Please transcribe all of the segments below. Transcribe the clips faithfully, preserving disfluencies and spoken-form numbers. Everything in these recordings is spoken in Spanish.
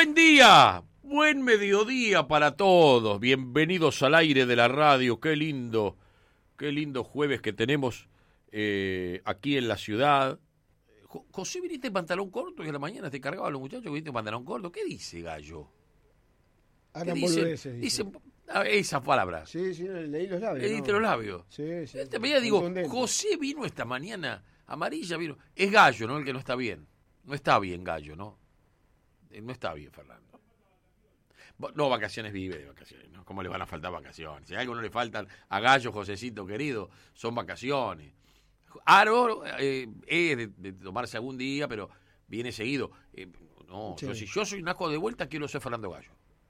Buen día, buen mediodía para todos. Bienvenidos al aire de la radio. Qué lindo, qué lindo jueves que tenemos eh, aquí en la ciudad. Jo- José, ¿viniste en pantalón corto y a la mañana te cargaba a los muchachos que viniste en pantalón corto? ¿Qué dice, gallo? ¿Qué Hagan dicen? boludeces, dice. Dicen ah, esas palabras. Sí, sí, leí los labios. Leíste ¿no? los labios. Sí, sí. Esta mañana digo, Contundente. José vino esta mañana, amarilla vino. Es Gallo, ¿no? El que no está bien. No está bien, Gallo, ¿no? Eh, No está bien, Fernando. Bo- No, vacaciones vive de vacaciones, ¿no? ¿Cómo le van a faltar vacaciones? Si algo no le faltan a Gallo, Josecito querido, son vacaciones. Aro eh, es de, de tomarse algún día, pero viene seguido. Eh, no, Sí. yo, si yo soy naco de vuelta, quiero ser Fernando Gallo.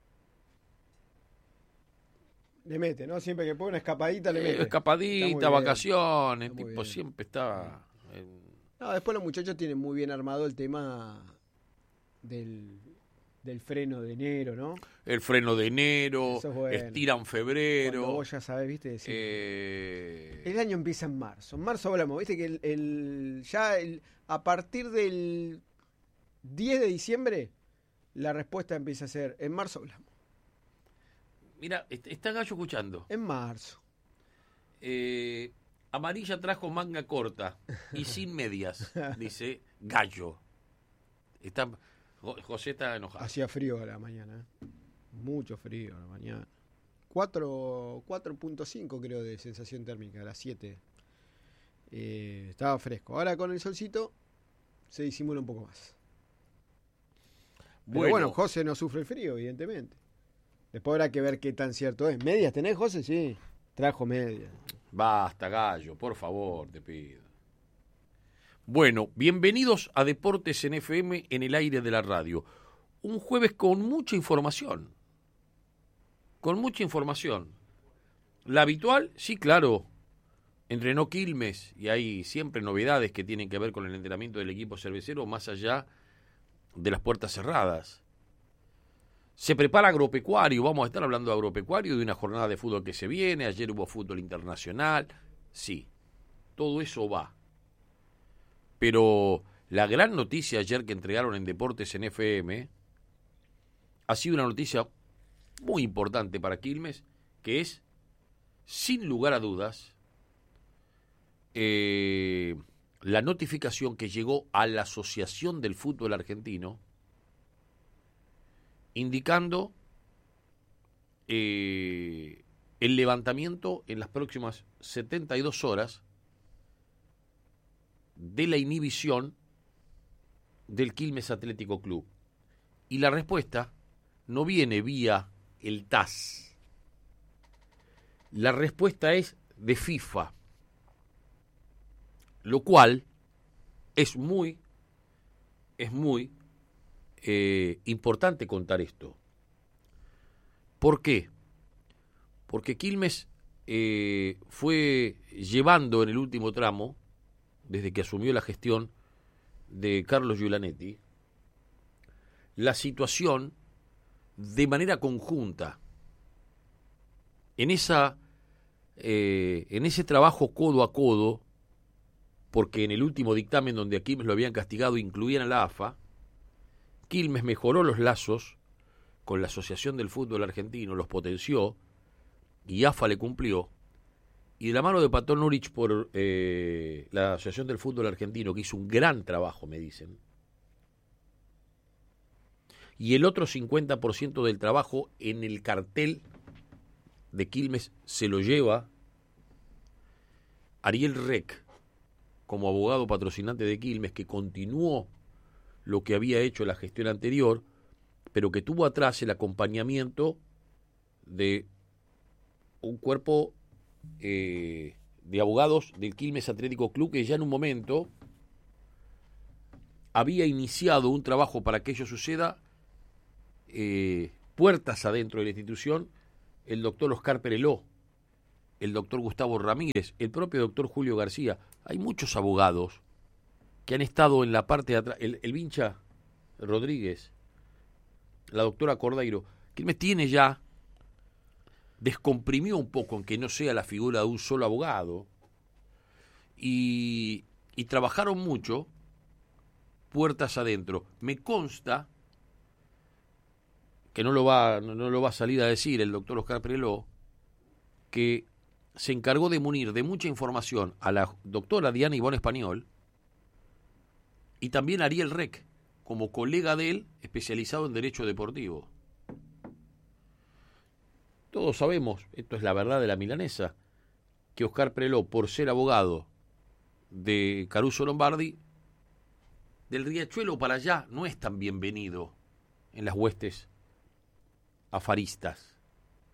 Le mete, ¿no? Siempre que pone una escapadita le Eh, mete. Está escapadita, muy bien. vacaciones, Está muy tipo bien. siempre está... en- No, después los muchachos tienen muy bien armado el tema del, del freno de enero, ¿no? el freno de enero, Eso es bueno. estiran Cuando febrero. vos ya sabés, ¿viste? Decís, eh, el año empieza en marzo. En marzo hablamos, ¿viste? Que el, el- ya el, a partir del diez de diciembre la respuesta empieza a ser, en marzo hablamos. Mira, est- está Gallo escuchando. En marzo. Eh, amarilla trajo manga corta y sin medias, dice Gallo. Está, Jo- José está enojado. Hacía frío a la mañana, ¿eh? Mucho frío a la mañana. cuatro punto cinco creo de sensación térmica, a las siete. Eh, estaba fresco. Ahora con el solcito se disimula un poco más. Pero bueno, Bueno, José no sufre el frío, evidentemente. Después habrá que ver qué tan cierto es. ¿Medias tenés, José? Sí, trajo medias. basta, Gallo, por favor, te pido. Bueno, bienvenidos a Deportes en F M en el aire de la radio. Un jueves con mucha información. Con mucha información. La habitual, sí, claro. Entrenó Quilmes y hay siempre novedades que tienen que ver con el entrenamiento del equipo cervecero más allá de las puertas cerradas. Se prepara agropecuario, vamos a estar hablando de agropecuario, de una jornada de fútbol que se viene, ayer hubo fútbol internacional, sí, todo eso va. Pero la gran noticia ayer que entregaron en Deportes en F M ha sido una noticia muy importante para Quilmes, que es, sin lugar a dudas, eh, la notificación que llegó a la Asociación del Fútbol Argentino indicando eh, el levantamiento en las próximas setenta y dos horas de la inhibición del Quilmes Atlético Club. Y la respuesta no viene vía el T A S. La respuesta es de FIFA, lo cual es muy, es muy eh, importante contar esto. ¿Por qué? Porque Quilmes eh, fue llevando en el último tramo, desde que asumió la gestión de Carlos Giulanetti, la situación de manera conjunta. En esa, eh, en ese trabajo codo a codo, porque en el último dictamen donde a Quilmes lo habían castigado incluían a la A F A, Quilmes mejoró los lazos con la Asociación del Fútbol Argentino, los potenció, y A F A le cumplió, y de la mano de Patón Nurich por eh, la Asociación del Fútbol Argentino, que hizo un gran trabajo, me dicen, y el otro cincuenta por ciento del trabajo en el cartel de Quilmes se lo lleva Ariel Rec, como abogado patrocinante de Quilmes, que continuó lo que había hecho la gestión anterior, pero que tuvo atrás el acompañamiento de un cuerpo eh, de abogados del Quilmes Atlético Club, que ya en un momento había iniciado un trabajo para que ello suceda, eh, puertas adentro de la institución, el doctor Oscar Pereló, el doctor Gustavo Ramírez, el propio doctor Julio García. Hay muchos abogados que han estado en la parte de atrás, el, el Vincha Rodríguez, la doctora Cordeiro. Quilmes tiene ya, descomprimió un poco en que no sea la figura de un solo abogado, y, y trabajaron mucho puertas adentro. Me consta que no lo va, no, no lo va a salir a decir el doctor Oscar Preló, que se encargó de munir de mucha información a la doctora Diana Ivonne Español y también a Ariel Rec, como colega de él, especializado en Derecho Deportivo. Todos sabemos, esto es la verdad de la milanesa, que Oscar Preló, por ser abogado de Caruso Lombardi, del Riachuelo para allá no es tan bienvenido en las huestes afaristas.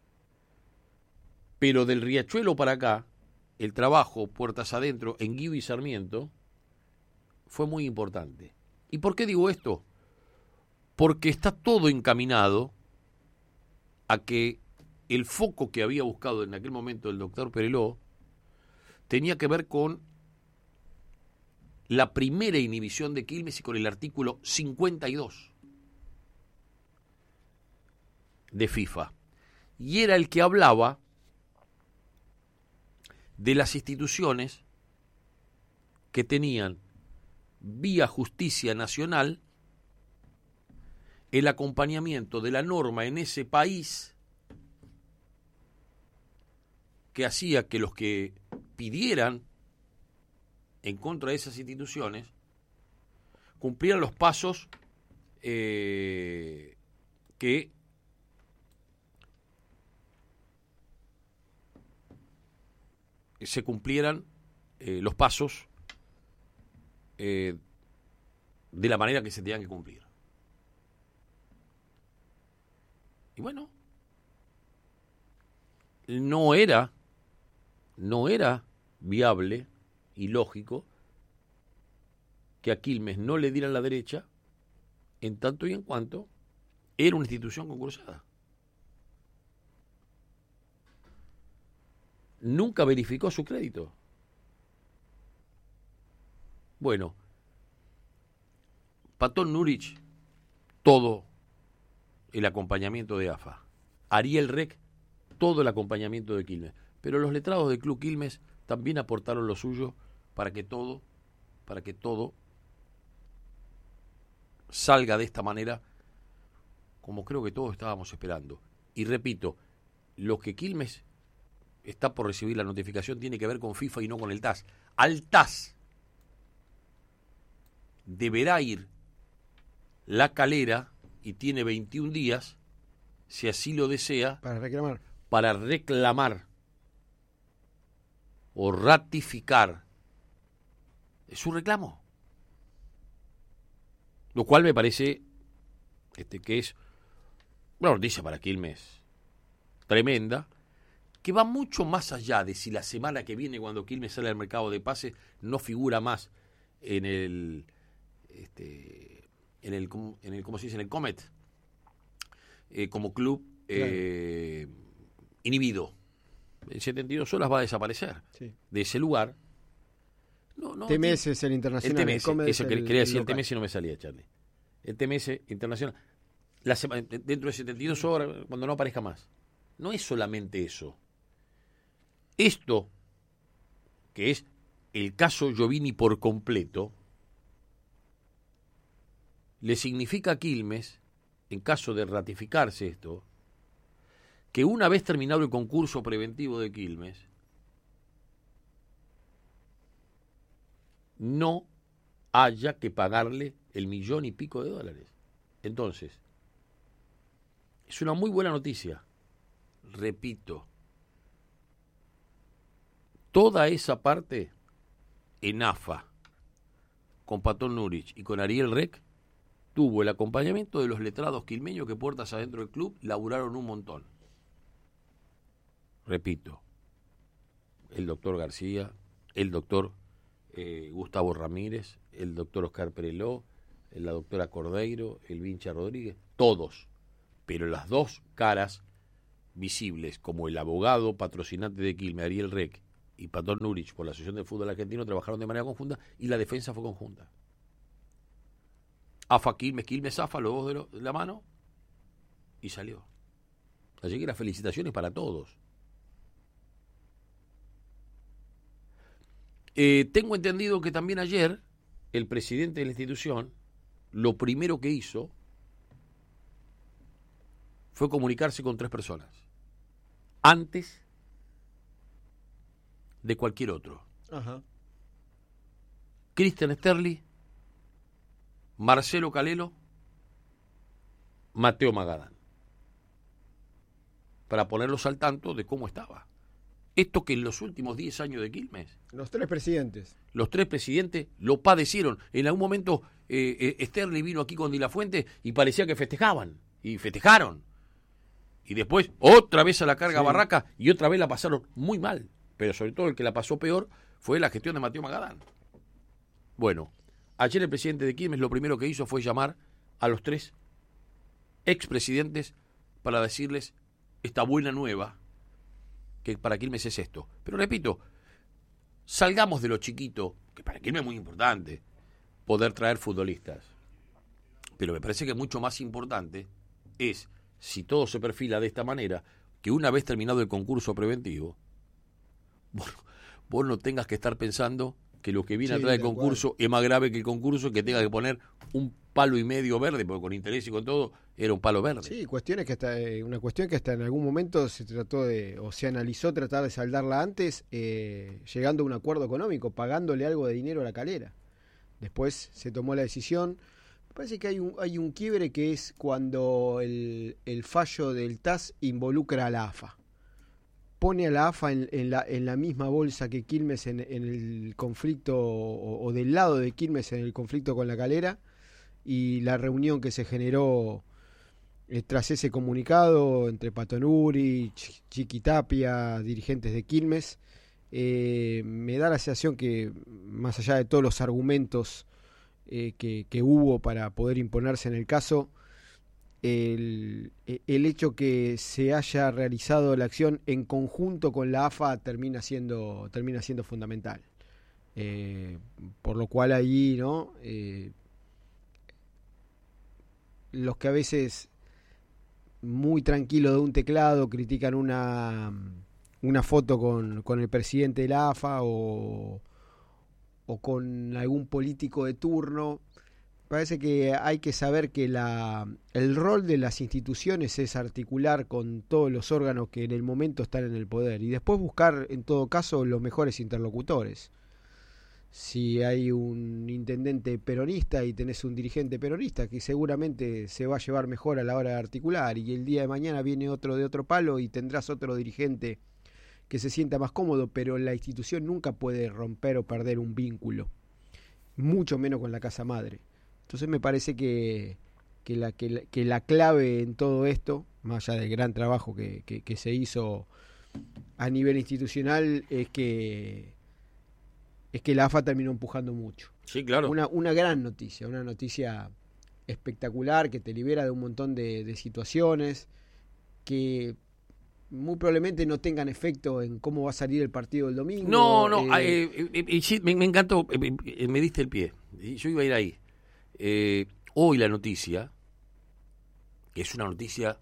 Pero del Riachuelo para acá, el trabajo puertas adentro en Guido y Sarmiento fue muy importante. ¿Y por qué digo esto? Porque está todo encaminado a que el foco que había buscado en aquel momento el doctor Preló tenía que ver con la primera inhibición de Quilmes y con el artículo cincuenta y dos de FIFA. Y era el que hablaba de las instituciones que tenían vía justicia nacional el acompañamiento de la norma en ese país que hacía que los que pidieran en contra de esas instituciones cumplieran los pasos eh, que se cumplieran eh, los pasos eh, de la manera que se tenían que cumplir. Y bueno, no era, no era viable y lógico que a Quilmes no le dieran la derecha en tanto y en cuanto era una institución concursada. Nunca verificó su crédito. Bueno, Patón Nurich, todo el acompañamiento de A F A. Ariel Rec, todo el acompañamiento de Quilmes. Pero los letrados del Club Quilmes también aportaron lo suyo para que todo, para que todo salga de esta manera, como creo que todos estábamos esperando. Y repito, lo que Quilmes está por recibir la notificación tiene que ver con FIFA y no con el T A S. Al T A S deberá ir La Calera y tiene veintiún días, si así lo desea, para reclamar, para reclamar o ratificar su reclamo. Lo cual me parece este, que es una noticia para Quilmes tremenda, que va mucho más allá de si la semana que viene, cuando Quilmes sale al mercado de pases, no figura más en el este, en el en el ¿cómo se dice? En el Comet eh, como club eh, claro. inhibido. En setenta y dos horas va a desaparecer sí. de ese lugar. No, no, T M S es el internacional. El T M S, el eso el, quería decir, el el T M S no me salía, Charlie. El T M S internacional. La sema, dentro de setenta y dos horas, cuando no aparezca más. No es solamente eso. Esto, que es el caso Giovini por completo, le significa a Quilmes, en caso de ratificarse esto, que una vez terminado el concurso preventivo de Quilmes, no haya que pagarle el millón y pico de dólares. Entonces, es una muy buena noticia. Repito, toda esa parte en A F A, con Patón Nurich y con Ariel Rec, tuvo el acompañamiento de los letrados quilmeños que puertas adentro del club laburaron un montón. Repito, el doctor García, el doctor eh, Gustavo Ramírez, el doctor Oscar Preló, la doctora Cordeiro, el Vincha Rodríguez, todos, pero las dos caras visibles, como el abogado patrocinante de Quilmes, Ariel Rec, y Patón Nurich, por la Asociación del Fútbol Argentino, trabajaron de manera conjunta y la defensa fue conjunta. A F A Quilmes, Quilmes A F A, los dos de, lo, de la mano, y salió. Así que las felicitaciones para todos. Eh, tengo entendido que también ayer el presidente de la institución, lo primero que hizo fue comunicarse con tres personas. Antes de cualquier otro. Ajá. Cristian Sterling, Marcelo Calelo, Mateo Magadán. Para ponerlos al tanto de cómo estaba. Esto que en los últimos diez años de Quilmes, Los tres presidentes. los tres presidentes lo padecieron. En algún momento eh, eh, Sterling vino aquí con Di La Fuente y parecía que festejaban. Y festejaron. Y después otra vez a la carga Sí. Barraca y otra vez la pasaron muy mal. Pero sobre todo el que la pasó peor fue la gestión de Mateo Magadán. Bueno, ayer el presidente de Quilmes lo primero que hizo fue llamar a los tres expresidentes para decirles esta buena nueva, que para Quilmes es esto. Pero repito, salgamos de lo chiquito, que para Quilmes es muy importante, poder traer futbolistas. Pero me parece que mucho más importante es, si todo se perfila de esta manera, que una vez terminado el concurso preventivo, vos, vos no tengas que estar pensando que lo que viene Sí, atrás del tal concurso cual. es más grave que el concurso, que tenga que poner un palo y medio verde, porque con interés y con todo era un palo verde. Sí, cuestiones que hasta, eh, una cuestión que hasta en algún momento se trató de, o se analizó tratar de saldarla antes, eh, llegando a un acuerdo económico, pagándole algo de dinero a la Calera. Después se tomó la decisión. Me parece que hay un, hay un quiebre que es cuando el, el fallo del T A S involucra a la A F A. Pone a la A F A en, en, la, en la misma bolsa que Quilmes en, en el conflicto, o, o del lado de Quilmes en el conflicto con la Calera, y la reunión que se generó eh, tras ese comunicado entre Patonuri, Ch- Chiqui Tapia, dirigentes de Quilmes, eh, me da la sensación que, más allá de todos los argumentos eh, que, que hubo para poder imponerse en el caso, el, el hecho que se haya realizado la acción en conjunto con la A F A termina siendo, termina siendo fundamental. Eh, por lo cual ahí, ¿no? Eh, los que a veces muy tranquilo de un teclado critican una una foto con, con el presidente de la A F A o, o con algún político de turno, parece que hay que saber que la, el rol de las instituciones es articular con todos los órganos que en el momento están en el poder y después buscar en todo caso los mejores interlocutores. Si hay un intendente peronista y tenés un dirigente peronista que seguramente se va a llevar mejor a la hora de articular, y el día de mañana viene otro de otro palo y tendrás otro dirigente que se sienta más cómodo, pero la institución nunca puede romper o perder un vínculo, mucho menos con la casa madre. Entonces me parece que, que, la, que, la, que la clave en todo esto, más allá del gran trabajo que, que, que se hizo a nivel institucional, es que es que la A F A terminó empujando mucho. Sí, claro. Una, una gran noticia, una noticia espectacular que te libera de un montón de, de situaciones que muy probablemente no tengan efecto en cómo va a salir el partido del domingo. No, no, eh, eh, eh, eh, sí, me, me encantó, eh, eh, me diste el pie. Yo iba a ir ahí. Eh, hoy la noticia, que es una noticia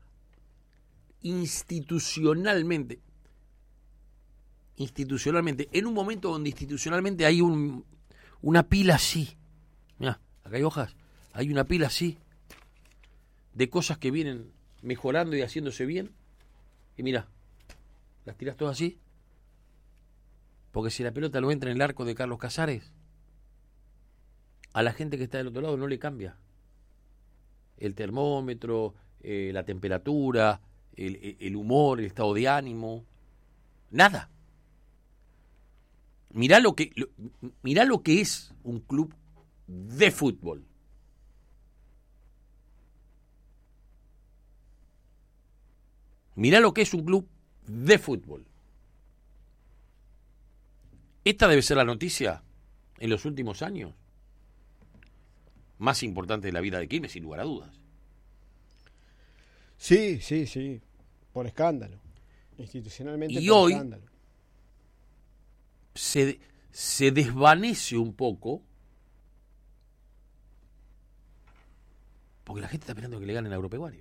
institucionalmente, institucionalmente, en un momento donde institucionalmente hay un, una pila así, mirá, acá hay hojas, hay una pila así, de cosas que vienen mejorando y haciéndose bien, y mirá, las tirás todas así, porque si la pelota no entra en el arco de Carlos Casares, a la gente que está del otro lado no le cambia el termómetro, eh, la temperatura, el, el humor, el estado de ánimo, nada. Mirá lo que lo, mirá lo que es un club de fútbol. Mirá lo que es un club de fútbol. Esta debe ser la noticia en los últimos años más importante de la vida de Quilmes, sin lugar a dudas. Sí, sí, sí, por escándalo. Institucionalmente y por hoy escándalo. se, se desvanece un poco porque la gente está esperando que le ganen a Agropecuario.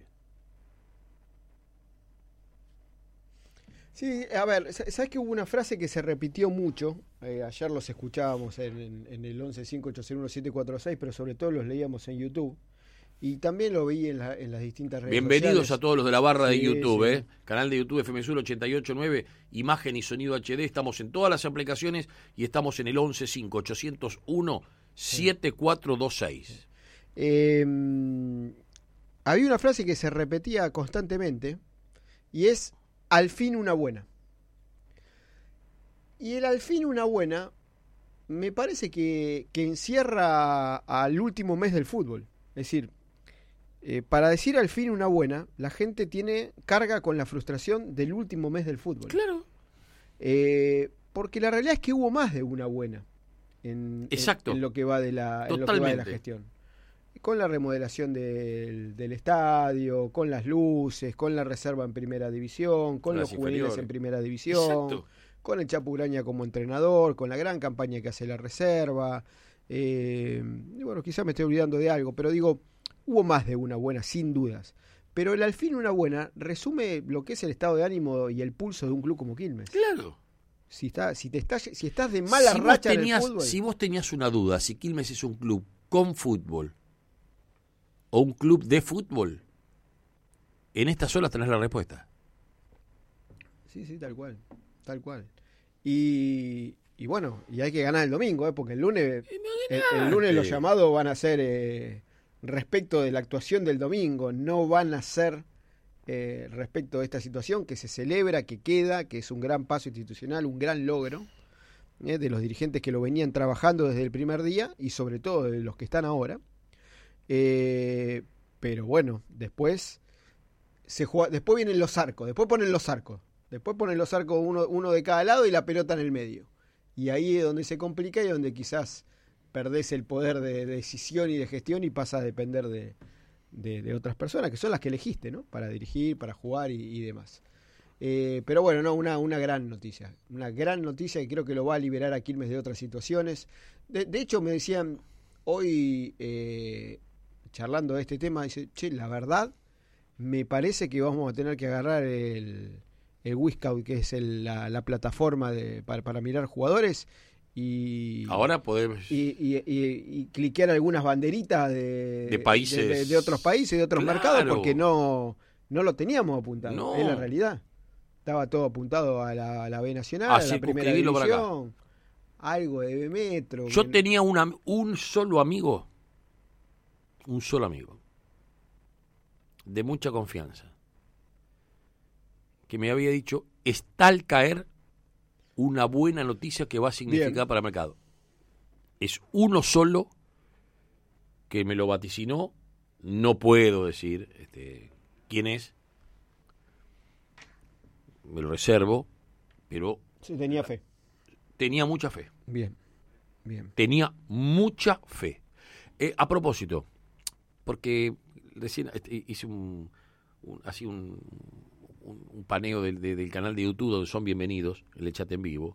Sí, a ver, ¿sabes que hubo una frase que se repitió mucho? Eh, ayer los escuchábamos en, en, en el once cinco ocho cero uno siete cuatro seis, pero sobre todo los leíamos en YouTube. Y también lo vi en, la, en las distintas redes Bienvenidos sociales. a todos los de la barra Sí, de YouTube, sí. ¿eh? Canal de YouTube F M Sur ochenta y ocho punto nueve, imagen y sonido H D. Estamos en todas las aplicaciones y estamos en el once cinco ochocientos uno setenta y cuatro veintiséis. Eh, había una frase que se repetía constantemente y es al fin una buena. Y el al fin una buena me parece que, que encierra al último mes del fútbol. Es decir, eh, para decir al fin una buena, la gente tiene carga con la frustración del último mes del fútbol. Claro. Eh, porque la realidad es que hubo más de una buena en, Exacto. en, en lo que va de la, en lo que va de la gestión. Con la remodelación del, del estadio, con las luces, con la reserva en primera división, con Las los juveniles inferiores. en primera división, Exacto. con el Chapu Graña como entrenador, con la gran campaña que hace la reserva. Eh, y bueno, quizás me estoy olvidando de algo, pero digo, hubo más de una buena, sin dudas. Pero el al fin una buena resume lo que es el estado de ánimo y el pulso de un club como Quilmes. Claro. Si, está, si, te estás, si estás de mala si racha vos tenías, en el fútbol... Si vos tenías una duda, si Quilmes es un club con fútbol o un club de fútbol, en estas horas tenés la respuesta. Sí, sí, tal cual, tal cual. Y, y bueno, y hay que ganar el domingo, ¿eh? Porque el lunes, el, el lunes los llamados van a ser eh, respecto de la actuación del domingo, no van a ser eh, respecto de esta situación que se celebra, que queda, que es un gran paso institucional, un gran logro eh, de los dirigentes que lo venían trabajando desde el primer día y sobre todo de los que están ahora. Eh, pero bueno, después se juega, después vienen los arcos, después ponen los arcos, después ponen los arcos uno, uno de cada lado y la pelota en el medio. Y ahí es donde se complica y donde quizás perdés el poder de, de decisión y de gestión y pasa a depender de, de, de otras personas, que son las que elegiste, ¿no? Para dirigir, para jugar y, y demás. Eh, pero bueno, no, una, una gran noticia, una gran noticia que creo que lo va a liberar a Quilmes de otras situaciones. De, de hecho, me decían hoy... Eh, charlando de este tema, dice, che, la verdad, me parece que vamos a tener que agarrar el, el Wiscout, que es el, la, la plataforma de, para, para mirar jugadores, y ahora podemos... Y, y, y, y cliquear algunas banderitas de, de países... De, de, de otros países, de otros claro. mercados, porque no, no lo teníamos apuntado, no. es la realidad. Estaba todo apuntado a la, a la B Nacional, Así a la primera división, algo de B Metro. Yo que... tenía una, un solo amigo, un solo amigo, de mucha confianza, que me había dicho, está al caer una buena noticia que va a significar Bien. Para el mercado. Es uno solo que me lo vaticinó, no puedo decir este, quién es, me lo reservo, pero... Sí, tenía fe. Tenía mucha fe. Bien, bien. Tenía mucha fe. Eh, a propósito, porque recién hice un, un así un, un, un paneo del, de, del canal de YouTube donde son bienvenidos, el chat en vivo.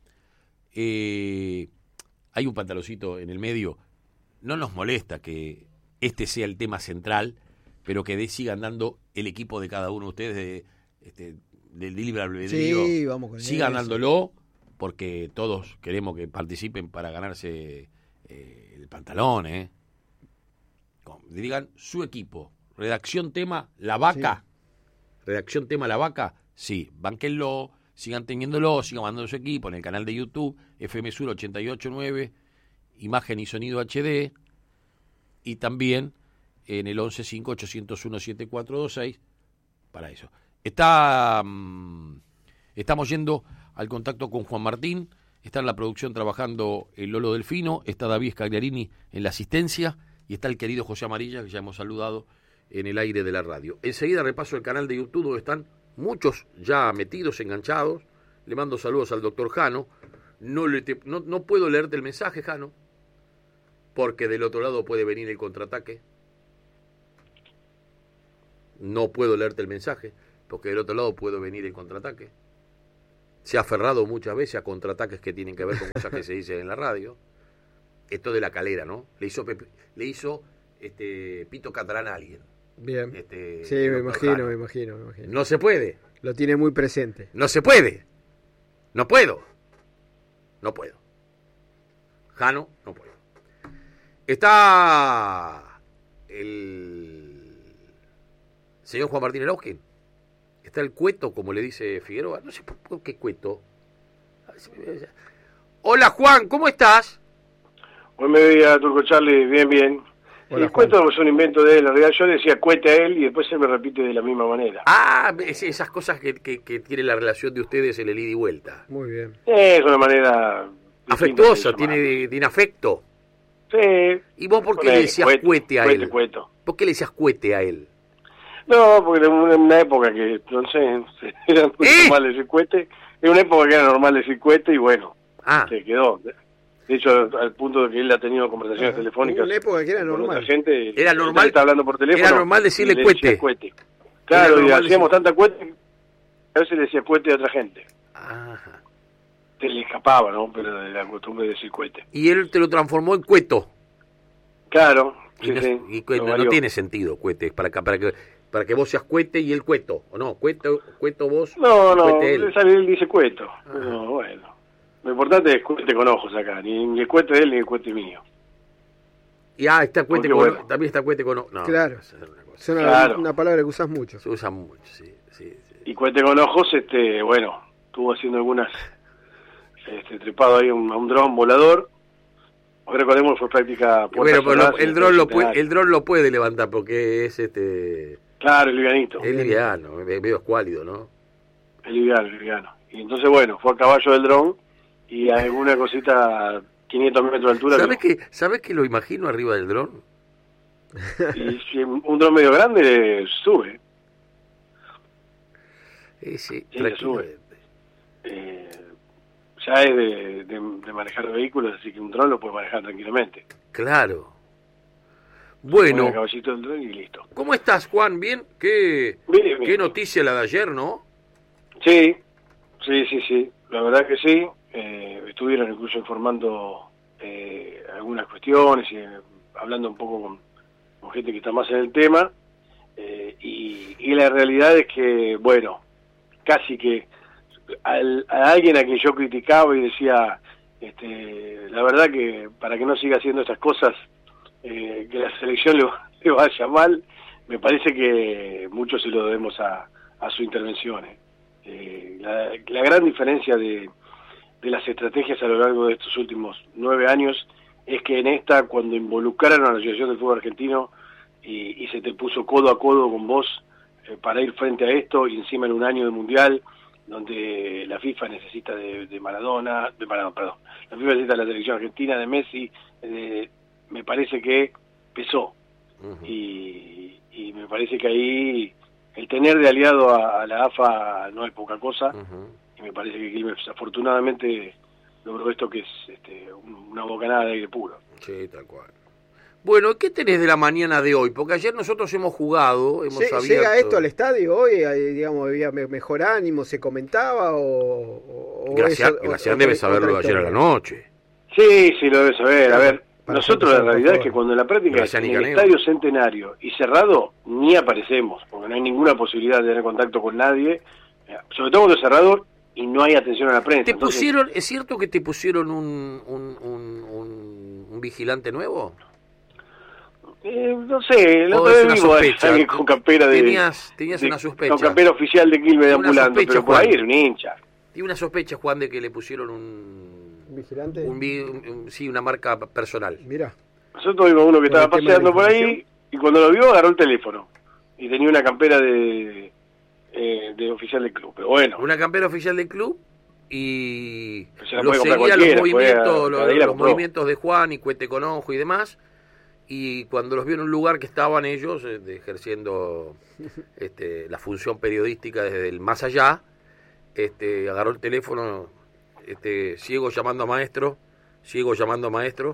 Eh, hay un pantaloncito en el medio. No nos molesta que este sea el tema central, pero que de, sigan dando el equipo de cada uno de ustedes de, este, del libre albedrío. Sí, vamos con sigan eso. dándolo, porque todos queremos que participen para ganarse eh, el pantalón, ¿eh? Digan su equipo. Redacción tema La Vaca. Sí. Redacción tema La Vaca. Sí, bánquenlo, sigan teniéndolo, sigan mandando su equipo en el canal de YouTube, F M Sur ochenta y ocho punto nueve, imagen y sonido H D, y también en el once cinco ochocientos uno setenta y cuatro veintiséis, para eso. Está, um, estamos yendo al contacto con Juan Martín, está en la producción trabajando el Lolo Delfino, está David Scagliarini en la asistencia, y está el querido José Amarilla, que ya hemos saludado en el aire de la radio. Enseguida repaso el canal de YouTube, donde están muchos ya metidos, enganchados. Le mando saludos al doctor Jano. No, le te, no, no puedo leerte el mensaje, Jano, porque del otro lado puede venir el contraataque. No puedo leerte el mensaje, porque del otro lado puede venir el contraataque. Se ha aferrado muchas veces a contraataques que tienen que ver con cosas que se dicen en la radio. Esto de la calera, ¿no? Le hizo Pepe, le hizo este Pito Catalán a alguien. Bien. Este, sí, me imagino, Jano. me imagino, me imagino. No se puede. Lo tiene muy presente. No se puede. No puedo. No puedo. Jano, no puedo. Está el señor Juan Martín Erauzkin. Está el Cueto, como le dice Figueroa. No sé por qué Cueto. A ver si me... Hola Juan, ¿cómo estás? Buen mediodía, Turco Charlie, bien, bien. Hola, el Cueto es un invento de él, en realidad yo decía cuete a él y después él me repite de la misma manera. Ah, es, esas cosas que, que, que tiene la relación de ustedes en el ida y vuelta. Muy bien. Es una manera... Afectuosa, tiene, tiene afecto. Sí. ¿Y vos por qué le decías cuete, cuete a cuete, él? Cueto. ¿Por qué le decías cuete a él? No, porque en una, una época que, no sé, era muy ¿Eh? normal decir cuete. En una época que era normal decir cuete y bueno, Ah. se quedó. De hecho, al punto de que él ha tenido conversaciones Ajá. telefónicas En una época que era con normal. otra gente. Era normal- Está hablando por teléfono. era normal decirle y le cuete. decía cuete. Claro, Era y normal hacíamos decir- tanta cuete, a veces le decía cuete a otra gente. Ajá. Se le escapaba, ¿no? Pero de la costumbre de decir cuete. Y él te lo transformó en cueto. Claro, Y, sí, no, sí. y cue- lo no varió. tiene sentido, cuete, para, que- para que para que vos seas cuete y él cueto, ¿o no? Cueto, cueto vos, No, y no, cuete él. él, sale, él dice cueto. Ah. Pero bueno, lo importante es cuete con ojos acá, ni, ni el cuete de él ni el cuete mío. Y ah, está cuete Porque con, bueno. también está cuete con... No, Claro. esa es una cosa. Es una, Claro. una palabra que usas mucho. Se usa mucho, sí, sí, sí. Y cuete con ojos, este, bueno, estuvo haciendo algunas, este, trepado ahí a un, a un dron volador. Recordemos que fue práctica por Bueno, pero lo- el dron lo puede, el dron lo puede levantar porque es este Claro, el livianito. es liviano, es medio escuálido, ¿no? El liviano, el liviano. Y entonces, bueno, fue a caballo del dron y alguna cosita a quinientos metros de altura. ¿Sabes vio. que sabes que lo imagino arriba del dron? Y si un dron medio grande sube. Eh, sí, Sí, tranquilamente. Eh, ya es de, de, de manejar vehículos, así que un dron lo puede manejar tranquilamente. Claro. Pone Bueno, el caballito del dron y listo. ¿cómo estás, Juan? ¿Bien? ¿Qué, Bien, bien. qué noticia la de ayer, no? Sí, sí, sí, sí. La verdad que sí. Eh, estuvieron incluso informando eh, algunas cuestiones y eh, hablando un poco con, con gente que está más en el tema. Eh, y, y la realidad es que, bueno, casi que al, a alguien a quien yo criticaba y decía, este, la verdad que para que no siga haciendo estas cosas, eh, que la selección le, le vaya mal, me parece que mucho se lo debemos a, a su intervención. Eh. Eh, la, la gran diferencia de, de las estrategias a lo largo de estos últimos nueve años es que en esta, cuando involucraron a la Asociación del Fútbol Argentino y, y se te puso codo a codo con vos eh, para ir frente a esto, y encima en un año de Mundial, donde la FIFA necesita de, de Maradona, de Maradona, perdón, la FIFA necesita de la selección argentina, de Messi, eh, me parece que pesó. Uh-huh. y, y me parece que ahí el tener de aliado a, a la A F A no es poca cosa. Uh-huh. Y me parece que Quilmes afortunadamente logró esto que es este, una bocanada de aire puro. Sí, tal cual. Bueno, ¿qué tenés de la mañana de hoy? Porque ayer nosotros hemos jugado, hemos Lle- abierto... ¿Llega esto al estadio hoy? Hay, digamos, ¿había me- mejor ánimo? ¿Se comentaba? O, o Gracián, es o- Gracián otra- debe saberlo de otra ayer a la historia? noche. Sí, sí, lo debes saber. A ver, Para nosotros la empezar, realidad por es que favor. cuando la práctica es Gracián y en el Caneo. estadio centenario y cerrado, ni aparecemos, porque no hay ninguna posibilidad de tener contacto con nadie, eh, sobre todo cuando es cerrado y no hay atención a la prensa. ¿Te Entonces, pusieron, es cierto que te pusieron un, un, un, un, un vigilante nuevo? Eh, no sé, la ¿O otra es vez una vimos a sospecha? alguien con campera de... Tenías, tenías de- una sospecha. Con campera oficial de Quilmes de Una ambulante, sospecha, pero por ahí Juan. era un hincha. Tiene una sospecha, Juan, de que le pusieron un... ¿Vigilante? un, vi- un- un- sí, una marca personal. Mira. Nosotros vimos uno que ¿Por estaba el tema de paseando la por ahí información? y cuando lo vio agarró el teléfono y tenía una campera de eh, de oficial del club. Pero bueno, Una campera oficial del club y se la lo puede comprar seguía los cualquiera, fue a- movimientos, los, ahí la los compró. movimientos de Juan y Cuete con Ojo y demás. Y cuando los vio en un lugar que estaban ellos eh, de- ejerciendo este, la función periodística desde el más allá, este, agarró el teléfono, este, ciego llamando a maestro, ciego llamando a maestro.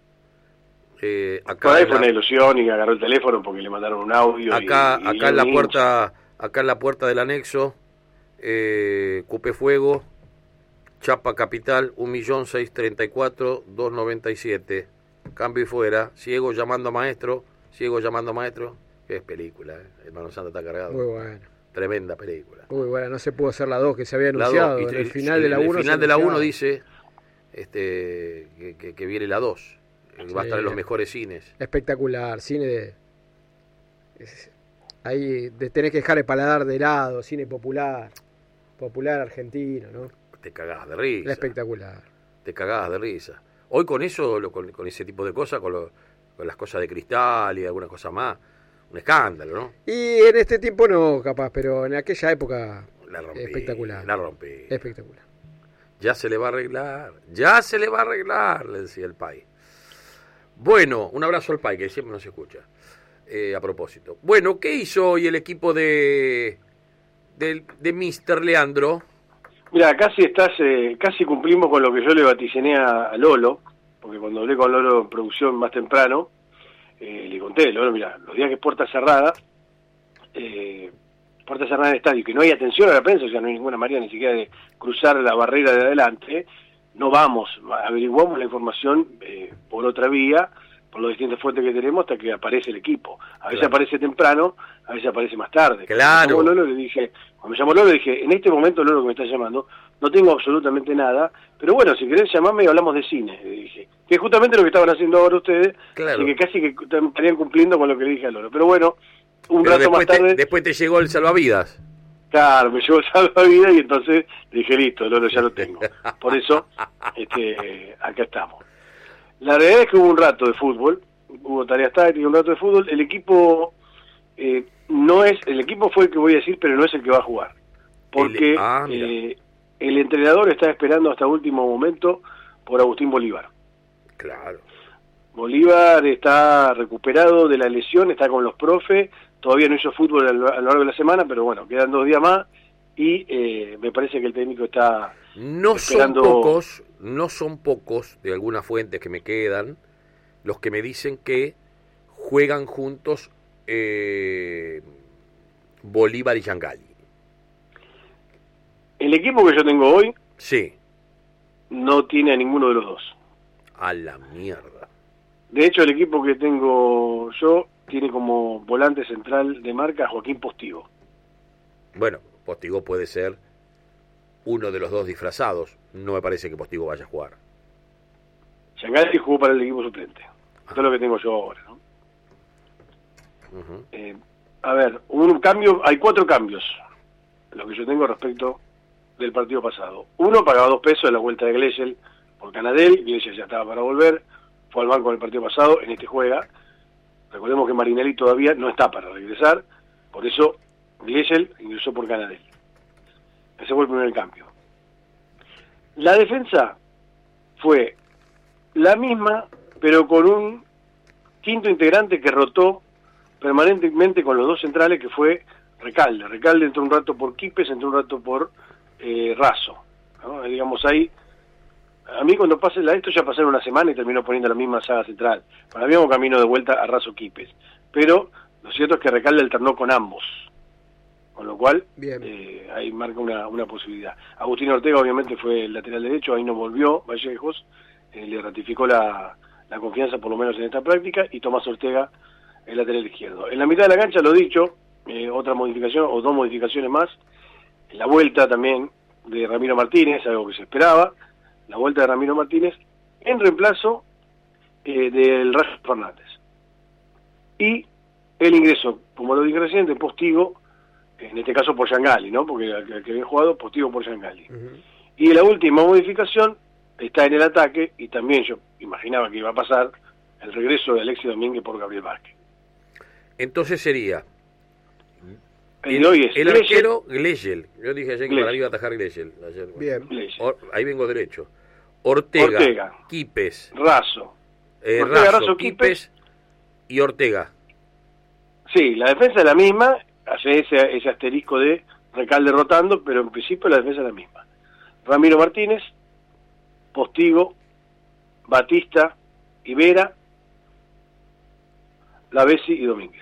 Eh, acá por ahí en fue la- una ilusión y agarró el teléfono porque le mandaron un audio. acá y, y acá en la un puerta acá en la puerta del anexo, eh, Cupé Fuego, Chapa Capital, un millón seiscientos treinta y cuatro mil doscientos noventa y siete, cambio y fuera, ciego llamando a maestro, ciego llamando a maestro. Es película, ¿eh? Hermano Santa está cargado. Muy bueno. Tremenda película. Muy bueno, no se pudo hacer la dos que se había La anunciado. dos, y- en el y- final de la en uno. el final de la uno dice este, que, que, que viene la dos, que va a estar en Sí. los mejores cines. Espectacular, cine de, Es, ahí de, tenés que dejar el paladar de lado, cine popular, popular argentino, ¿no? Te cagás de risa. Espectacular. Te cagás de risa. Hoy con eso, lo, con, con ese tipo de cosas, con, lo, con las cosas de cristal y algunas cosas más, un escándalo, ¿no? Y en este tiempo no, capaz, pero en aquella época La rompí, espectacular. la rompí. Espectacular. Ya se le va a arreglar, ya se le va a arreglar, le decía el Pai. Bueno, un abrazo al Pai, que siempre nos escucha. Eh, a propósito. Bueno, ¿qué hizo hoy el equipo de de, de míster Leandro? Mira, casi estás, eh, casi cumplimos con lo que yo le vaticiné a, a Lolo, porque cuando hablé con Lolo en producción más temprano, eh, le conté, Lolo, mira, los días que es puerta cerrada, eh, puerta cerrada en el estadio, que no hay atención a la prensa, o sea, no hay ninguna manera ni siquiera de cruzar la barrera de adelante, no vamos, averiguamos la información eh, por otra vía, por las distintas fuentes que tenemos, hasta que aparece el equipo. A veces Claro. aparece temprano, a veces aparece más tarde. Claro. Cuando me llamó Lolo, le dije, cuando me llamó Lolo, le dije, en este momento, Lolo, que me está llamando, no tengo absolutamente nada, pero bueno, si querés llamarme y hablamos de cine, le dije, que es justamente lo que estaban haciendo ahora ustedes, Claro. así que casi que estarían cumpliendo con lo que le dije a Lolo. Pero bueno, un Pero rato más después, tarde... te, después te llegó el salvavidas. Claro, me llevó salvavidas y entonces dije, listo, Lolo, ya lo tengo. Por eso, este, acá estamos. La realidad es que hubo un rato de fútbol, hubo tareas tácticas, un rato de fútbol. El equipo eh, no es, el equipo fue el que voy a decir, pero no es el que va a jugar. Porque El- ah, mira. eh, el entrenador está esperando hasta último momento por Agustín Bolívar. Claro. Bolívar está recuperado de la lesión, está con los profes, todavía no hizo fútbol a lo a lo largo de la semana, pero bueno, quedan dos días más y eh, me parece que el técnico está No esperando... son pocos, no son pocos, de algunas fuentes que me quedan, los que me dicen que juegan juntos eh, Bolívar y Yangali. El equipo que yo tengo hoy Sí, no tiene a ninguno de los dos. a la mierda. De hecho, el equipo que tengo yo tiene como volante central de marca a Joaquín Postigo. Bueno, Postigo puede ser uno de los dos disfrazados. No me parece que Postigo vaya a jugar. Yangali jugó para el equipo suplente. Esto es lo que tengo yo ahora, ¿no? Ujú. Eh, a ver, hubo un cambio, hay cuatro cambios, lo que yo tengo respecto del partido pasado. Uno pagaba dos pesos de la vuelta de Glesel por Canadell, Glesel ya estaba para volver, fue al banco en el partido pasado, en este juega. Recordemos que Marinelli todavía no está para regresar, por eso Glesel ingresó por Canadell. Ese fue el primer cambio. La defensa fue la misma, pero con un quinto integrante que rotó permanentemente con los dos centrales, que fue Recalde. Recalde entró un rato por Quipes, entró un rato por eh, Razo, ¿no? Digamos ahí, a mí cuando pase la esto ya pasaron una semana y terminó poniendo la misma saga central. Para mí un camino de vuelta a Razo Quipes. Pero lo cierto es que Recalde alternó con ambos, con lo cual Bien. eh, ahí marca una, una posibilidad. Agustín Ortega obviamente fue el lateral derecho, ahí no volvió Vallejos, eh, le ratificó la, la confianza por lo menos en esta práctica, y Tomás Ortega el lateral izquierdo. En la mitad de la cancha, lo dicho, eh, otra modificación o dos modificaciones más, la vuelta también de Ramiro Martínez, algo que se esperaba, la vuelta de Ramiro Martínez en reemplazo eh, del Rayo Fernández. Y el ingreso, como lo dije recién, de Postigo, en este caso por Yangali, ¿no? Porque el que, el que había jugado, Postigo por Yangali. Ujú. Y la última modificación está en el ataque, y también yo imaginaba que iba a pasar el regreso de Alexis Domínguez por Gabriel Vázquez. Entonces sería El de hoy es el Glesel, arquero Glesel. Yo dije ayer que Glesel. para mí iba a atajar Glesel. Ayer, bueno. Bien. Glesel, Or- ahí vengo derecho. Ortega, Ortega. Quipes, Razo. eh, Ortega, Razo, Razo, Quipes y Ortega. Sí, la defensa es la misma, hace ese, ese asterisco de Recalde rotando, pero en principio la defensa es la misma. Ramiro Martínez, Postigo, Batista, Ibera, Lavesi y Domínguez.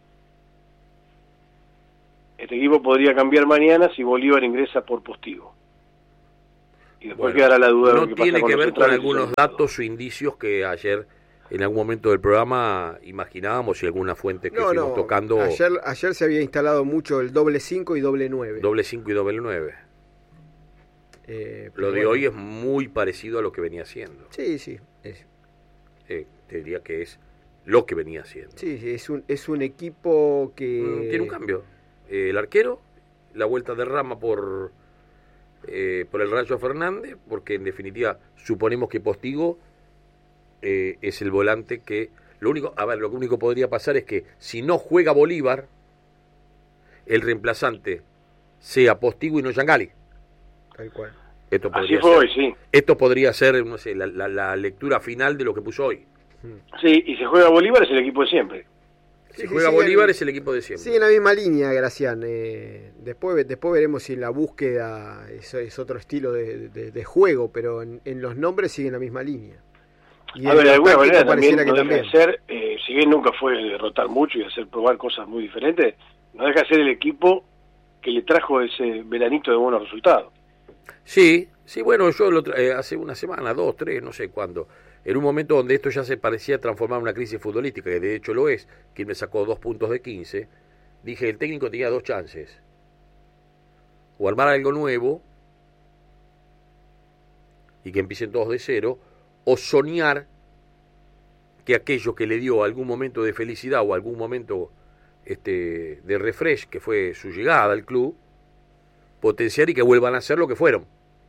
Este equipo podría cambiar mañana si Bolívar ingresa por Postigo. Y después Bueno, quedará la duda de no lo que pasa tiene con que los ver con centrales y algunos sobre todo. datos o indicios que ayer en algún momento del programa imaginábamos y alguna fuente que No, fuimos no. tocando Ayer, ayer se había instalado mucho el doble cinco y doble nueve. doble cinco y doble nueve. Eh, Lo de bueno. hoy es muy parecido a lo que venía haciendo. Sí, sí. es- Eh, te diría que es lo que venía haciendo. Sí, sí, es un, es un equipo que... Tiene un cambio. Eh, el arquero, la vuelta de Rama por, eh, por el Rayo Fernández, porque en definitiva suponemos que Postigo eh, es el volante que... Lo único, a ver, lo único que podría pasar es que si no juega Bolívar, el reemplazante sea Postigo y no Yangali. Tal cual. Esto Así podría fue ser, hoy, sí. Esto podría ser, no sé, la, la, la lectura final de lo que puso hoy. Sí, y se juega Bolívar, es el equipo de siempre. Si Sí, juega sí, Bolívar en- es el equipo de siempre. Sí, en la misma línea, Gracián. Eh, después, después veremos si la búsqueda es, es otro estilo de, de- de juego, pero en, en los nombres siguen la misma línea. Y A en ver, de lo alguna táctico manera también pareciera no que deja de ser, eh, si bien nunca fue derrotar mucho y hacer probar cosas muy diferentes, no deja de ser el equipo que le trajo ese veranito de buenos resultados. Sí, sí, bueno, yo lo tra- eh, hace una semana, dos, tres, no sé cuándo, en un momento donde esto ya se parecía transformar en una crisis futbolística, que de hecho lo es, quien me sacó dos puntos de quince, dije, el técnico tenía dos chances. O armar algo nuevo, y que empiecen todos de cero, o soñar que aquello que le dio algún momento de felicidad o algún momento este, de refresh, que fue su llegada al club, potenciar y que vuelvan a ser lo que fueron.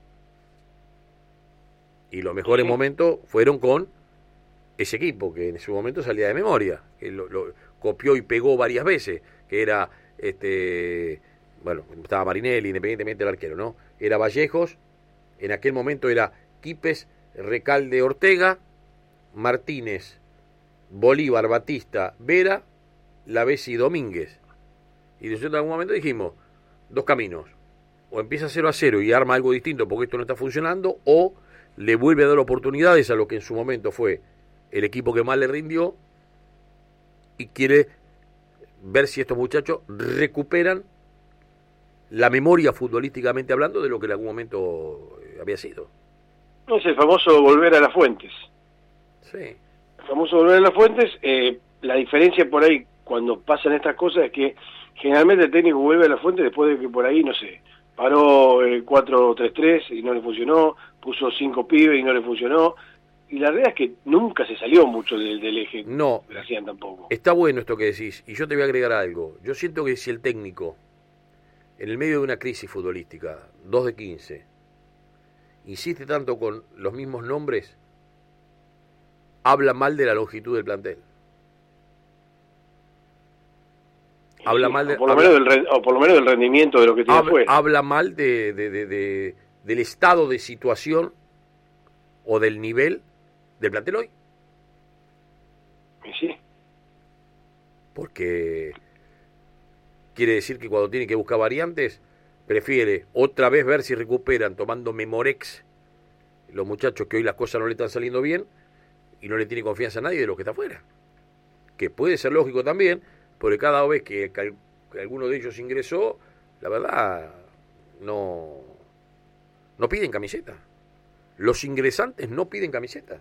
Y los mejores Sí. momentos fueron con ese equipo, que en su momento salía de memoria, que lo, lo copió y pegó varias veces, que era, este bueno, estaba Marinelli, independientemente del arquero, ¿no? Era Vallejos, en aquel momento era Quipes, Recalde, Ortega, Martínez, Bolívar, Batista, Vera, Lavesi y Domínguez. Y nosotros en algún momento dijimos, dos caminos, o empieza cero a cero y arma algo distinto porque esto no está funcionando, o le vuelve a dar oportunidades a lo que en su momento fue el equipo que más le rindió y quiere ver si estos muchachos recuperan la memoria futbolísticamente hablando de lo que en algún momento había sido. Es el famoso volver a las fuentes. Sí. El famoso volver a las fuentes, eh, la diferencia por ahí cuando pasan estas cosas es que generalmente el técnico vuelve a la fuente después de que por ahí, no sé, paró el cuatro tres tres y no le funcionó, puso cinco pibes y no le funcionó, y la realidad es que nunca se salió mucho del, del eje. No, Gracián tampoco. está bueno esto que decís, y yo te voy a agregar algo. Yo siento que si el técnico, en el medio de una crisis futbolística, dos de quince, insiste tanto con los mismos nombres, habla mal de la longitud del plantel. Habla Sí, mal de, o, por lo habla, menos del, re- o por lo menos del rendimiento de lo que tiene habla, afuera. habla mal de, de, de, de, del estado de situación o del nivel del plantel hoy. Y sí, Porque quiere decir que cuando tiene que buscar variantes, prefiere otra vez ver si recuperan tomando Memorex los muchachos que hoy las cosas no le están saliendo bien y no le tiene confianza a nadie de los que está afuera. Que puede ser lógico también, porque cada vez que, que, que alguno de ellos ingresó, la verdad, no, no piden camiseta. Los ingresantes no piden camiseta.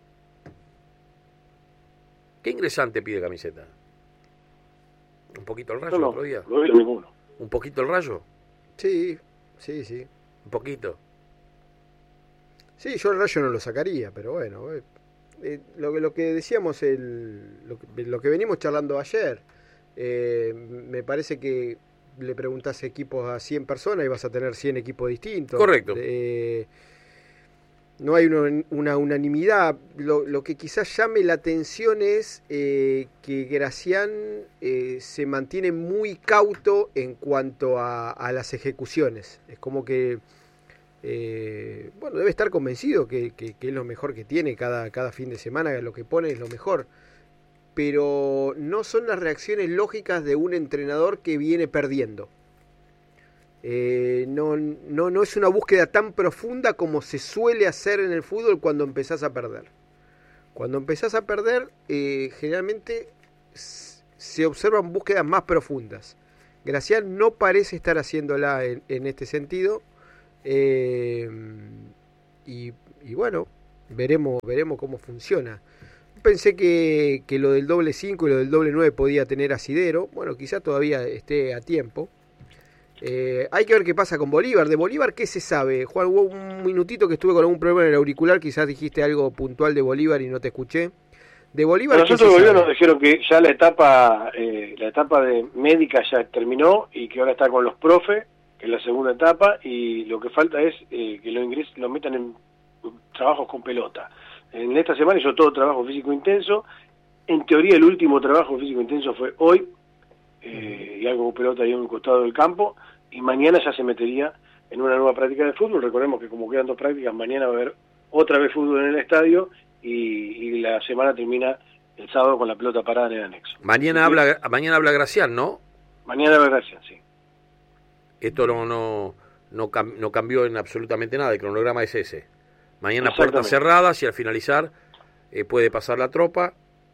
¿Qué ingresante pide camiseta? ¿Un poquito el rayo no, no, otro día? no veo ninguno. ¿Un poquito el rayo? Sí, sí, sí. ¿Un poquito? Sí, yo el Rayo no lo sacaría, pero bueno. eh, eh, lo, que- lo que decíamos, el, lo, que, lo que venimos charlando ayer, eh, me parece que le preguntás equipos a cien personas y vas a tener cien equipos distintos. Correcto. Eh, no hay una, una unanimidad. Lo, lo que quizás llame la atención es eh, que Gracián eh, se mantiene muy cauto en cuanto a, a las ejecuciones. Es como que, eh, bueno, debe estar convencido que, que, que es lo mejor que tiene cada, cada fin de semana, que lo que pone es lo mejor. Pero no son las reacciones lógicas de un entrenador que viene perdiendo. Eh, no, no, no es una búsqueda tan profunda como se suele hacer en el fútbol cuando empezás a perder. Cuando empezás a perder, eh, generalmente s- se observan búsquedas más profundas. Gracián no parece estar haciéndola en, en este sentido. Eh, y, y bueno, veremos, veremos cómo funciona. Pensé que, que lo del doble cinco y lo del doble nueve podía tener asidero. Bueno, quizá todavía esté a tiempo. Eh, hay que ver qué pasa con Bolívar. De Bolívar, ¿qué se sabe? Juan, hubo un minutito que estuve con algún problema en el auricular. Quizás dijiste algo puntual de Bolívar y no te escuché. De Bolívar. Nosotros de Bolívar nos dijeron que ya la etapa eh, la etapa de médica ya terminó y que ahora está con los profes, que es la segunda etapa, y lo que falta es eh, que lo ingresen, lo metan en trabajos con pelota. En esta semana hizo todo trabajo físico intenso. En teoría el último trabajo físico intenso fue hoy, eh, y algo con pelota ahí en un costado del campo, y mañana ya se metería en una nueva práctica de fútbol. Recordemos que como quedan dos prácticas, mañana va a haber otra vez fútbol en el estadio, y, y la semana termina el sábado con la pelota parada en el anexo. Mañana habla mañana habla Gracián, ¿no? Mañana habla Gracián, sí. Esto no no no, cam, no cambió en absolutamente nada, el cronograma es ese. Mañana puertas cerradas y al finalizar eh, puede pasar la tropa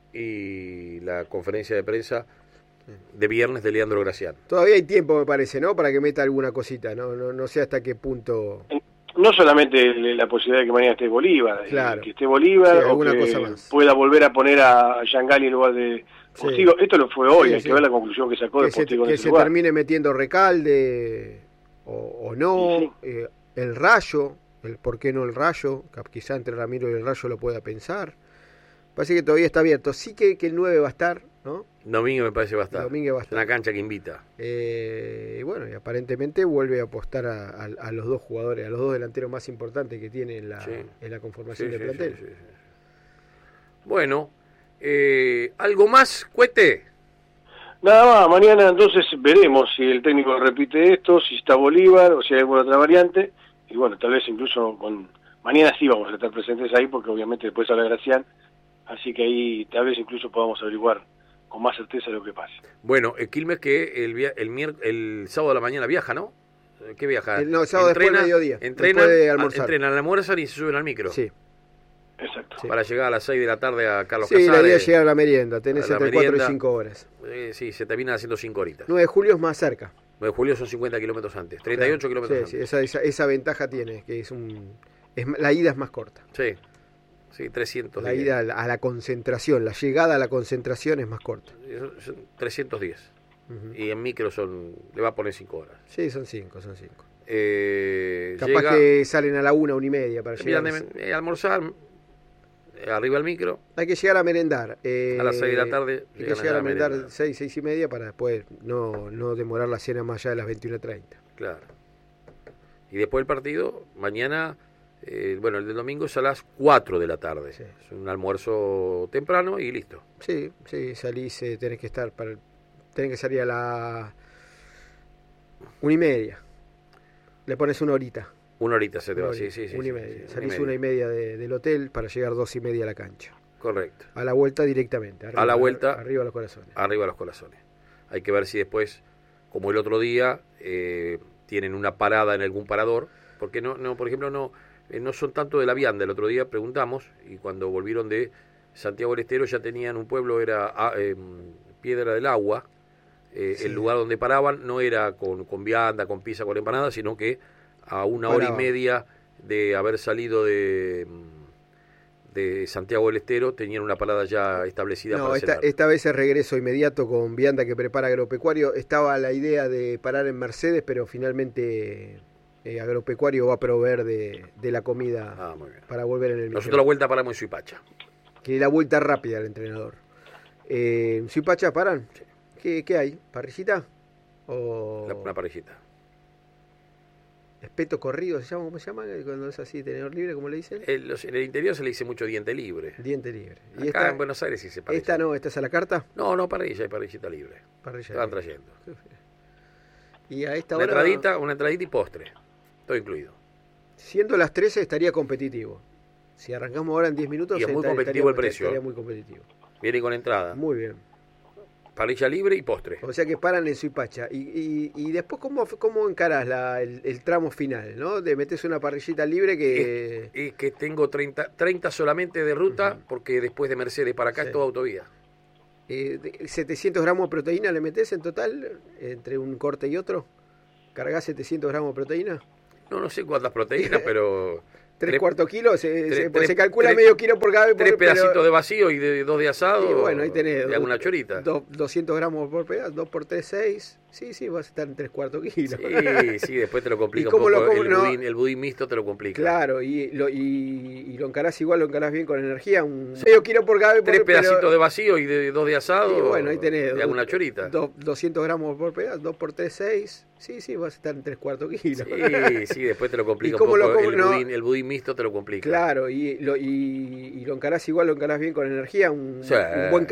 y la conferencia de prensa de viernes de Leandro Gracián. Todavía hay tiempo, me parece, ¿no? Para que meta alguna cosita, ¿no? No, no sé hasta qué punto... No solamente la posibilidad de que mañana esté Bolívar, claro. que esté Bolívar, sí, o que cosa más. pueda volver a poner a Yangali en lugar de Postigo. Sí. Esto lo fue hoy, sí, hay sí. que ver la conclusión que sacó que de Postigo. Se, que se lugar. termine metiendo Recalde, o, o no, sí, sí. Eh, el Rayo, el por qué no el Rayo, quizá entre Ramiro y el Rayo lo pueda pensar. Parece que todavía está abierto. Sí que, que el nueve va a estar, ¿no? Domingo me parece va a estar. Domingo va a estar. Es una cancha que invita. Eh, y bueno, y aparentemente vuelve a apostar a, a, a los dos jugadores, a los dos delanteros más importantes que tiene en la, sí. en la conformación sí, del sí, plantel. Sí, sí, sí. Bueno, eh, ¿algo más, Cuete? Nada más, mañana entonces veremos si el técnico repite esto, si está Bolívar o si hay alguna otra variante. Y bueno, tal vez incluso con... Mañana sí vamos a estar presentes ahí porque obviamente después habla Gracián. Así que ahí tal vez incluso podamos averiguar con más certeza lo que pase. Bueno, el Quilmes que el, el, el, el sábado de la mañana viaja, ¿no? ¿Qué viaja? El, no, el sábado entrena, después del mediodía. Entrenan, de almorzar. entrenan, almuerzan y se suben al micro. Sí. Exacto. Sí. Para llegar a las seis de la tarde a Carlos sí, Casares. Sí, la idea es llegar a la merienda. Tenés entre merienda, cuatro y cinco horas. Eh, sí, se terminan haciendo cinco horitas. nueve de julio es más cerca. nueve de julio son cincuenta kilómetros antes. treinta y ocho claro. kilómetros sí, antes. Sí, esa, esa, esa ventaja tiene, que es un... Es, la ida es más corta. Sí. Sí, trescientos diez. La ida a la, a la concentración, la llegada a la concentración es más corta. Son trescientos diez. Uh-huh. Y en micro son, le va a poner cinco horas. Sí, son cinco, son cinco. Eh, Capaz llega, que salen a la una, una y media para llegar. De, eh, almorzar, eh, arriba al micro. Hay que llegar a merendar. Eh, a las seis de la tarde. Hay que llegar a, a merendar merendar seis, seis y media para después no, no demorar la cena más allá de las veintiuna treinta. Claro. Y después el partido, mañana... Eh, bueno, el del domingo es a las cuatro de la tarde. Sí. Es un almuerzo temprano y listo. Sí, sí, salís, eh, tenés que estar para el, tenés que salir a la una y media. Le pones una horita. Una horita se te una va, horita, sí, sí, sí. Una y media. Sí, salís una y media, una y media de, del hotel para llegar dos y media a la cancha. Correcto. A la vuelta directamente. Arriba, a la vuelta. Arriba a los corazones. Arriba a los corazones. Hay que ver si después, como el otro día, eh, tienen una parada en algún parador. Porque no, no, por ejemplo, no... Eh, no son tanto de la vianda. El otro día preguntamos y cuando volvieron de Santiago del Estero ya tenían un pueblo, era ah, eh, Piedra del Agua. Eh, sí. El lugar donde paraban no era con, con vianda, con pizza, con empanada, sino que a una Paraba. hora y media de haber salido de, de Santiago del Estero tenían una parada ya establecida no, para esta, cenar. Esta vez el regreso inmediato con vianda que prepara Agropecuario. Estaba la idea de parar en Mercedes, pero finalmente... Eh, Agropecuario va a proveer de, de la comida ah, muy bien. Para volver en el micro. Nosotros la vuelta paramos en Suipacha. Que la vuelta rápida al entrenador. Eh, ¿En Suipacha paran? Sí. ¿Qué, ¿Qué hay? ¿Parrillita? O... La, una parrillita. ¿Espeto corrido se llama? ¿Cómo se llama? Cuando es así, tenedor libre, ¿cómo le dicen? El, los, en el interior se le dice mucho diente libre. Diente libre. ¿Y acá esta, en Buenos Aires sí se parrilla? ¿Esta no? ¿Esta es a la carta? No, no, parrilla, hay parrillita libre. Parrilla van libre. trayendo. Y a esta una hora... Entradita, una entradita y postre. Todo incluido. Siendo las trece estaría competitivo. Si arrancamos ahora en diez minutos... Y es muy estaría, competitivo estaría, el precio. Estaría muy competitivo. Viene con entrada. Muy bien. Parrilla libre y postre. O sea que paran en Suipacha. Y, y, y después, ¿cómo, cómo encarás la, el, el tramo final? ¿No? De metes una parrillita libre que... Es, es que tengo treinta, treinta solamente de ruta, uh-huh. porque después de Mercedes para acá sí. es toda autovía. Eh, ¿setecientos gramos de proteína le metés en total? Entre un corte y otro. ¿Cargás setecientos gramos de proteína? No, no sé cuántas proteínas, pero tres, tres- cuartos kilos, se, tres- se, pues tres- se calcula tres- medio kilo por cada vez. Tres por- pedacitos pero- de vacío y de dos de asado. Y bueno, ahí tenés. Y alguna chorita. do- doscientos gramos por pedazo, dos por tres, seis. Sí, sí, vas a estar en tres cuartos kilos. Sí, sí, después te lo complica ¿Y un cómo poco. lo como- el, no? budín, el budín mixto te lo complica. Claro, y lo, y, y lo encarás igual, lo encarás bien con energía. Un medio kilo por cada vez. Tres por- pedacitos pero- de vacío y de dos de asado. Y bueno, ahí tenés. Y alguna chorita. do- doscientos gramos por pedazo, dos por tres, seis. Sí, sí, vas a estar en tres cuartos kilos. Sí, sí, después te lo complica ¿Y cómo un lo poco. como- el, no? budín, el budín mixto te lo complica. Claro, y lo, y, y lo encarás igual, lo encarás bien con energía. Un, Sí. un buen